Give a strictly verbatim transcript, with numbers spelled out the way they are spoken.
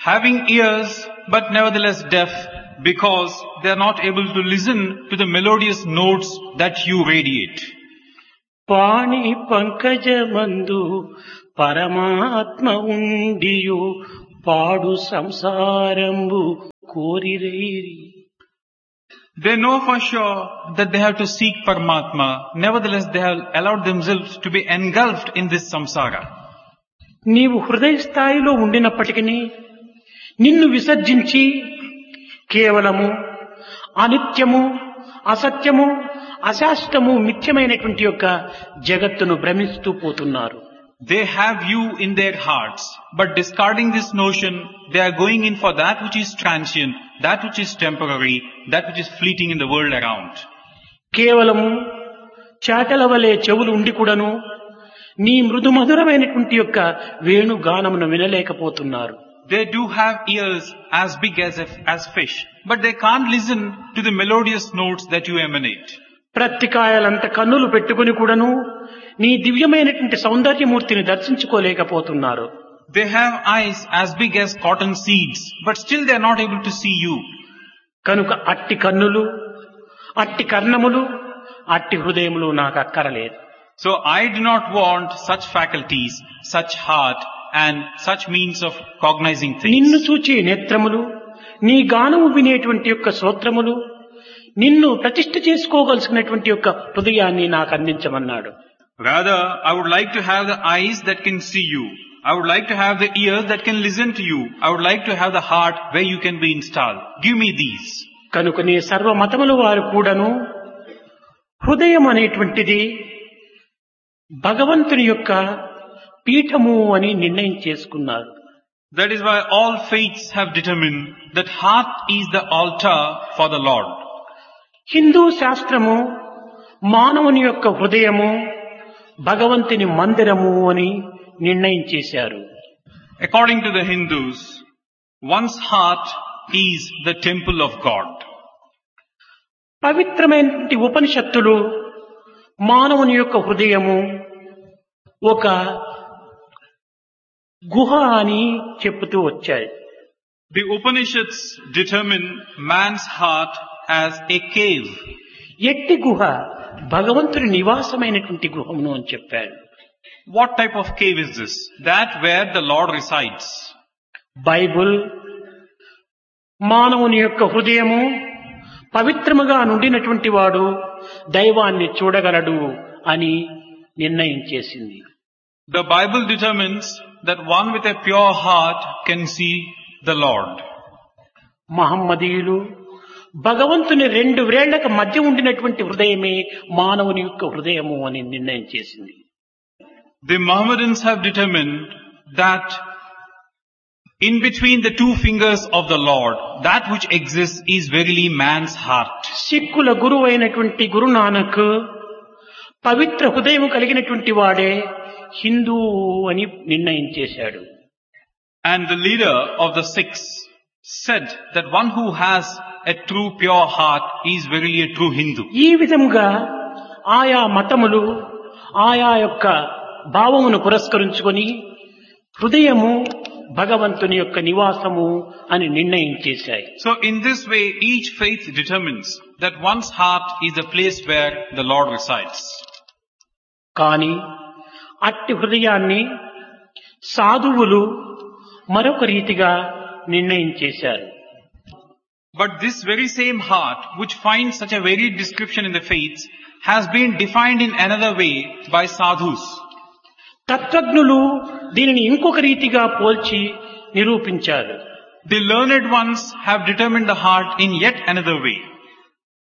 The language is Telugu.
having ears but nevertheless deaf because they are not able to listen to the melodious notes that you radiate. పాణి పంకజమందు పరమాత్మ ఉండియు పాడు సంసారంబు కోరిరైరి. They know for sure that they have to seek Paramatma. Nevertheless, they have allowed themselves to be engulfed in this samsara. నీవు హృదయ స్థాయిలో ఉండినప్పటికీ నిన్ను విసర్జించి కేవలము అనిత్యము, అసత్యము, అశాశ్వతము, మిథ్యమైనటువంటి యొక్క జగత్తును భ్రమిస్తూ పోతున్నారు. They have you in their hearts, but discarding this notion, they are going in for that which is transient, that which is temporary, that which is fleeting in the world around. కేవలము చాటల వలె చెవులు ఉండి కూడాను నీ మృదు మధురమైనటువంటి యొక్క వేణుగానమును వినలేకపోతున్నారు. They do have ears as big as if, as fish, but they can't listen to the melodious notes that you emanate. ప్రత్తికాయలంత కన్నులు పెట్టుకుని కూడాను నీ దివ్యమైనటువంటి సౌందర్యమూర్తిని దర్శించుకోలేకపోతున్నారు. They have eyes as big as cotton seeds, but still they are not able to see you. కనుక అట్టి కన్నులు, అట్టి కర్ణములు, అట్టి హృదయములు నాకు అక్కరలేదు. So I do not want such faculties, such heart and such means of cognizing నిన్ను things. చూచే నేత్రములు, నీ గానము వినేటువంటి యొక్క శ్రోత్రములు, నిన్ను ప్రతిష్ఠ చేసుకోగలిసినటువంటి యొక్క హృదయాన్ని నాకు అందించమన్నాడు. Rather, I would like to have the eyes that can see you. I would like to have the ears that can listen to you. I would like to have the heart where you can be installed. Give me these. కనుకనే సర్వ మతముల వారు కూడాను హృదయం అనేటువంటిది భగవంతుని యొక్క పీఠము అని నిర్ణయం చేసుకున్నారు. That is why all faiths have determined that heart is the altar for the Lord. Hindu శాస్త్రము మానవుని యొక్క హృదయము భగవంతుని మందిరము అని నిర్ణయం చేశారు. According to the Hindus, one's heart is the temple of God. పవిత్రమైనటువంటి ఉపనిషత్తులు మానవుని యొక్క హృదయము ఒక గుహ అని చెప్పుతూ వచ్చాయి. The Upanishads determine man's heart as a cave. ఎట్టి గుహ భగవంతుని నివాసమైనటువంటి గృహమును అని చెప్పాడు. What type of cave is this? That where the Lord resides. Bible మానవుని యొక్క హృదయము పవిత్రముగా నుండినటువంటి వాడు దైవాన్ని చూడగలడు అని నిర్ణయం చేసింది. The Bible determines that one with a pure heart can see the Lord. మహమ్మదీయులు భగవంతుని రెండు వ్రేళ్లకు మధ్య ఉండినటువంటి హృదయమే మానవుని యొక్క హృదయము అని నిర్ణయం చేసింది. The Mohammedans have determined that in between the two fingers of the Lord, that which exists is verily man's heart. సిక్కుల గురువు అయినటువంటి గురునానక్ పవిత్ర హృదయం కలిగినటువంటి వాడే హిందూ అని నిర్ణయం చేశాడు. And the leader of the Sikhs said that one who has a true pure heart is verily a true Hindu. ఈ విధముగా ఆయా మతములు ఆయా యొక్క భావమును పురస్కరించుకొని హృదయము భగవంతుని యొక్క నివాసము అని నిర్ణయం చేశాయి. So in this way, each faith determines that one's heart is the place where the Lord resides. కానీ అట్టి హృదయాన్ని సాధువులు మరొక రీతిగా నిర్ణయం చేశారు. But this very same heart, which finds such a varied description in the faiths, has been defined in another way by sadhus. తత్వజ్ఞులు దీనిని ఇంకొక రీతిగా పోల్చి నిరూపించారు. The learned ones have determined the heart in yet another way.